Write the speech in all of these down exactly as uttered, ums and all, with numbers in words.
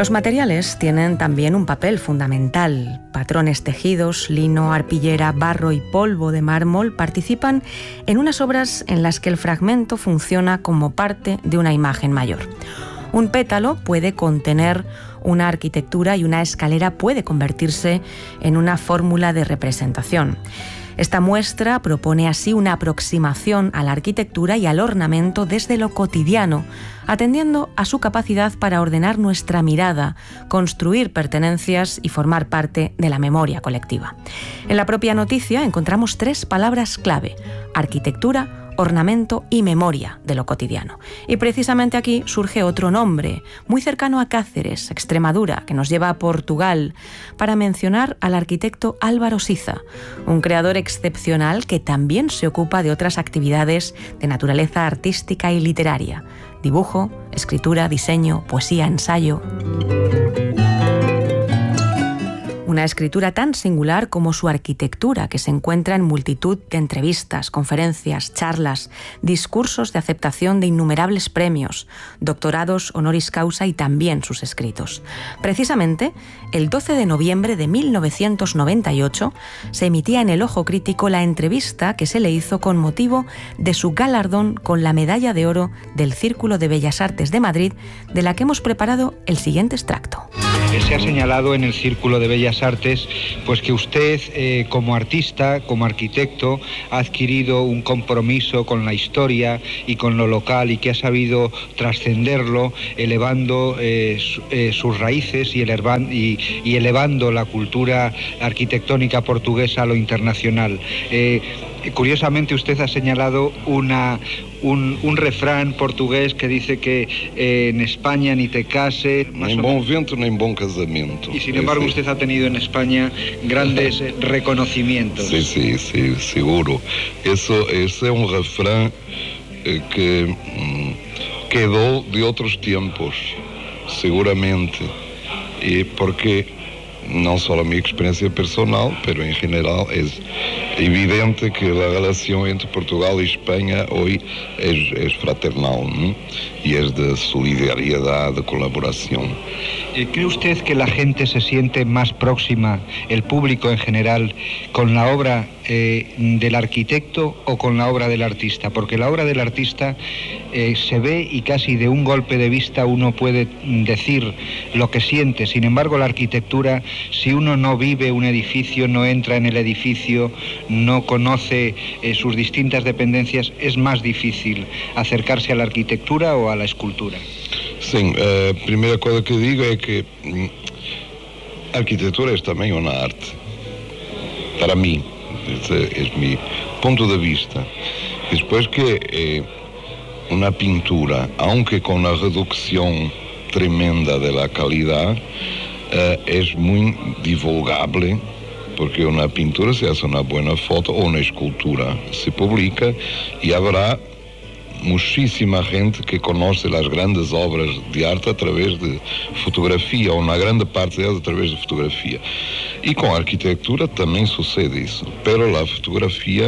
Los materiales tienen también un papel fundamental. Patrones tejidos, lino, arpillera, barro y polvo de mármol participan en unas obras en las que el fragmento funciona como parte de una imagen mayor. Un pétalo puede contener una arquitectura y una escalera puede convertirse en una fórmula de representación. Esta muestra propone así una aproximación a la arquitectura y al ornamento desde lo cotidiano, atendiendo a su capacidad para ordenar nuestra mirada, construir pertenencias y formar parte de la memoria colectiva. En la propia noticia encontramos tres palabras clave: arquitectura, ornamento y memoria de lo cotidiano. Y precisamente aquí surge otro nombre, muy cercano a Cáceres, Extremadura, que nos lleva a Portugal, para mencionar al arquitecto Álvaro Siza, un creador excepcional que también se ocupa de otras actividades de naturaleza artística y literaria: dibujo, escritura, diseño, poesía, ensayo. Una escritura tan singular como su arquitectura, que se encuentra en multitud de entrevistas, conferencias, charlas, discursos de aceptación de innumerables premios, doctorados honoris causa y también sus escritos. Precisamente, el doce de noviembre de mil novecientos noventa y ocho se emitía en El Ojo Crítico la entrevista que se le hizo con motivo de su galardón con la Medalla de Oro del Círculo de Bellas Artes de Madrid, de la que hemos preparado el siguiente extracto. Se ha señalado en el Círculo de Bellas Artes pues que usted eh, como artista, como arquitecto, ha adquirido un compromiso con la historia y con lo local y que ha sabido trascenderlo elevando eh, su, eh, sus raíces y, elevan, y, y elevando la cultura arquitectónica portuguesa a lo internacional. Eh, Curiosamente usted ha señalado una, un, un refrán portugués que dice que eh, en España ni te case... Ni buen vento ni buen casamiento. Y sin embargo usted ha tenido en España grandes reconocimientos. Sí, sí, sí, seguro. Eso, ese es un refrán eh, que mm, quedó de otros tiempos, seguramente. Y porque no solo mi experiencia personal, pero en general es evidente que la relación entre Portugal y España hoy es, es fraternal, ¿no? Y es de solidaridad, de colaboración. ¿Cree usted que la gente se siente más próxima, el público en general, con la obra eh, del arquitecto o con la obra del artista? Porque la obra del artista eh, se ve y casi de un golpe de vista uno puede decir lo que siente. Sin embargo, la arquitectura, si uno no vive un edificio, no entra en el edificio, no conoce eh, sus distintas dependencias, es más difícil acercarse a la arquitectura o a la escultura. Sim, a primeira coisa que digo é que a arquitetura é também uma arte. Para mim, esse é o meu ponto de vista. Después que é uma pintura, aunque com uma redução tremenda da qualidade, é muito divulgável, porque uma pintura se hace uma boa foto ou uma escultura se publica e haverá muchísima gente que conoce las grandes obras de arte a través de fotografía, o una grande parte de ellas a través de fotografía. Y con arquitectura también sucede eso, pero la fotografía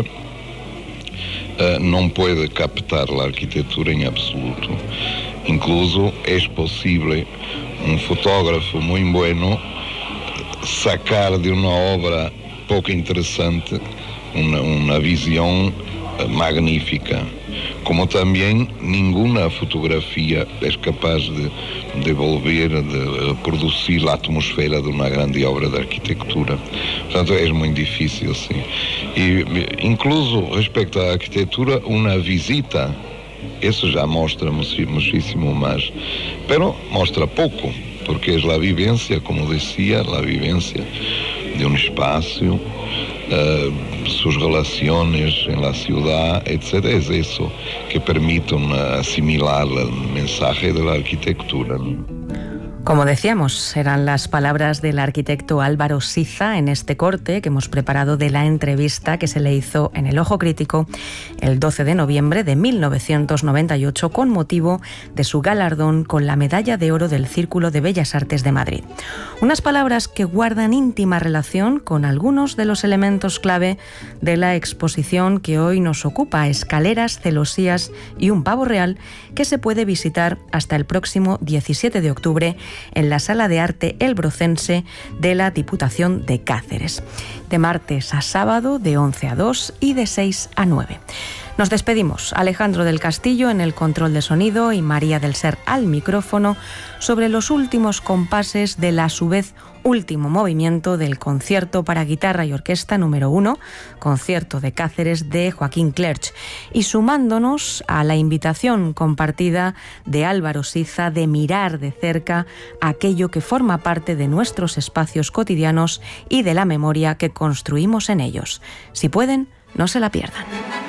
uh, no puede captar la arquitectura en absoluto. Incluso es posible un fotógrafo muy bueno sacar de una obra poco interesante una, una visión uh, magnífica. Como também nenhuma fotografia é capaz de devolver, de reproduzir a atmosfera de uma grande obra de arquitectura. Portanto, é muito difícil, sim. E, incluso, respeito à arquitetura, uma visita, isso já mostra muchísimo mais. Pero mostra pouco, porque é a vivência, como dizia, a vivência de um espaço, Uh, sus relaciones en la ciudad, etcétera. Es eso que permite asimilar el mensaje de la arquitectura. Como decíamos, eran las palabras del arquitecto Álvaro Siza en este corte que hemos preparado de la entrevista que se le hizo en El Ojo Crítico el doce de noviembre de mil novecientos noventa y ocho con motivo de su galardón con la Medalla de Oro del Círculo de Bellas Artes de Madrid. Unas palabras que guardan íntima relación con algunos de los elementos clave de la exposición que hoy nos ocupa: escaleras, celosías y un pavo real, que se puede visitar hasta el próximo diecisiete de octubre en la Sala de Arte El Brocense de la Diputación de Cáceres, de martes a sábado de once a dos y de seis a nueve. Nos despedimos. Alejandro del Castillo en el control de sonido y María del Ser al micrófono sobre los últimos compases del a su vez último movimiento del concierto para guitarra y orquesta número uno, concierto de Cáceres de Joaquín Clerch, y sumándonos a la invitación compartida de Álvaro Siza de mirar de cerca aquello que forma parte de nuestros espacios cotidianos y de la memoria que construimos en ellos. Si pueden, no se la pierdan.